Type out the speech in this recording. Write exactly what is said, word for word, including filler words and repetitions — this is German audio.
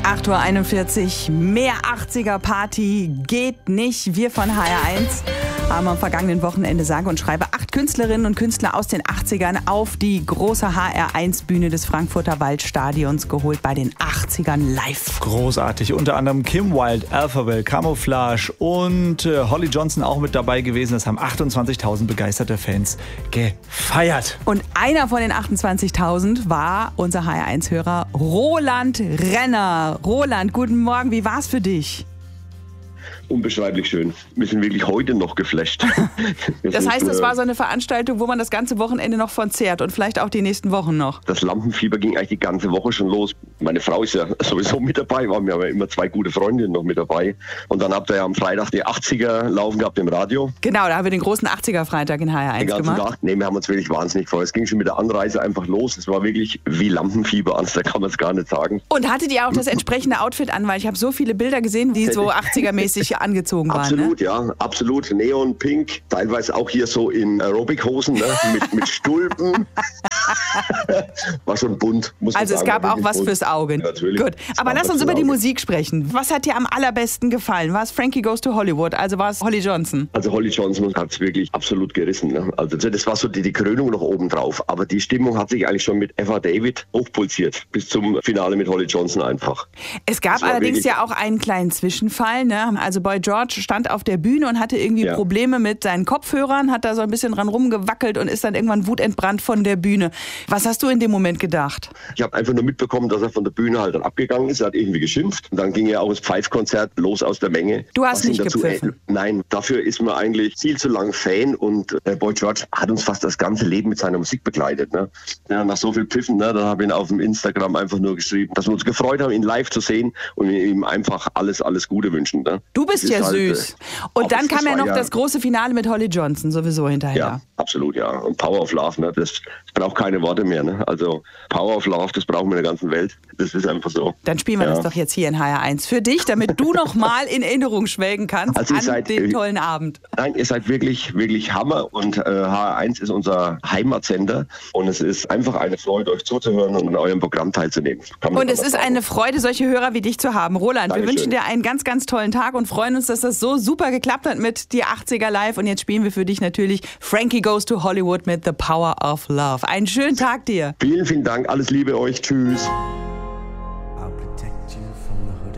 acht Uhr einundvierzig, mehr achtziger-Party geht nicht. Wir von H R eins haben am vergangenen Wochenende sage und schreibe acht Künstlerinnen und Künstler aus den achtzigern auf die große H R eins Bühne des Frankfurter Waldstadions geholt bei den achtzigern live. Großartig, unter anderem Kim Wilde, Alphaville, Camouflage und äh, Holly Johnson auch mit dabei gewesen. Das haben achtundzwanzigtausend begeisterte Fans gefeiert. Und einer von den achtundzwanzigtausend war unser H R eins Hörer Roland Renner. Roland, guten Morgen, wie war's für dich? Unbeschreiblich schön. Wir sind wirklich heute noch geflasht. Das, das heißt, es war so eine Veranstaltung, wo man das ganze Wochenende noch von zehrt und vielleicht auch die nächsten Wochen noch. Das Lampenfieber ging eigentlich die ganze Woche schon los. Meine Frau ist ja sowieso mit dabei, wir haben ja immer zwei gute Freundinnen noch mit dabei. Und dann habt ihr ja am Freitag die achtziger laufen gehabt im Radio. Genau, da haben wir den großen achtziger-Freitag in H R eins den ganzen gemacht. Tag. Nee, wir haben uns wirklich wahnsinnig gefreut. Es ging schon mit der Anreise einfach los. Es war wirklich wie Lampenfieber, anders da kann man es gar nicht sagen. Und hattet ihr auch das entsprechende Outfit an? Weil ich habe so viele Bilder gesehen, die so achtziger-mäßig angezogen waren. Absolut, ne? ja, absolut. Neon, pink, teilweise auch hier so in Aerobic-Hosen, ne? mit, mit Stulpen. War schon bunt, muss man also sagen. Also es gab auch was bunt. fürs Auge. Ja, natürlich. Gut, aber lass uns über die Musik sprechen. Was hat dir am allerbesten gefallen? War es Frankie Goes to Hollywood? Also war es Holly Johnson? Also Holly Johnson hat es wirklich absolut gerissen. Ne? Also das war so die, die Krönung noch oben drauf. Aber die Stimmung hat sich eigentlich schon mit Eva David hochpulsiert. Bis zum Finale mit Holly Johnson einfach. Es gab allerdings ja auch einen kleinen Zwischenfall. Ne? Also Boy George stand auf der Bühne und hatte irgendwie ja. Probleme mit seinen Kopfhörern, hat da so ein bisschen dran rumgewackelt und ist dann irgendwann wutentbrannt von der Bühne. Was hast du in dem Moment gedacht? Ich habe einfach nur mitbekommen, dass er von der Bühne halt dann abgegangen ist. Er hat irgendwie geschimpft. Und dann ging er auch das Pfeifkonzert los aus der Menge. Du hast nicht gepfiffen? Äh, nein, dafür ist man eigentlich viel zu lang Fan. Und äh, Boy George hat uns fast das ganze Leben mit seiner Musik begleitet. Ne? Ja, nach so viel Pfiffen, ne, dann habe ich ihn auf dem Instagram einfach nur geschrieben, dass wir uns gefreut haben, ihn live zu sehen und ihm einfach alles, alles Gute wünschen. Ne? Du bist ja halt, süß. Und Auch dann kam ja noch ja das große Finale mit Holly Johnson sowieso hinterher. Ja, absolut, ja. Und Power of Love, ne? das, das braucht keine Worte mehr. Ne? Also Power of Love, das brauchen wir in der ganzen Welt. Das ist einfach so. Dann spielen wir ja. das doch jetzt hier in H R eins für dich, damit du noch mal in Erinnerung schwelgen kannst also an seid, den tollen Abend. Nein, ihr seid wirklich, wirklich Hammer und äh, H R eins ist unser Heimatsender und es ist einfach eine Freude, euch zuzuhören und an eurem Programm teilzunehmen. Und es ist sagen. eine Freude, solche Hörer wie dich zu haben. Roland, Dankeschön. Wir wünschen dir einen ganz, ganz tollen Tag und freuen uns, dass das so super geklappt hat mit die achtziger live. Und jetzt spielen wir für dich natürlich Frankie Goes to Hollywood mit The Power of Love. Einen schönen Tag dir. Vielen, vielen Dank. Alles Liebe euch. Tschüss.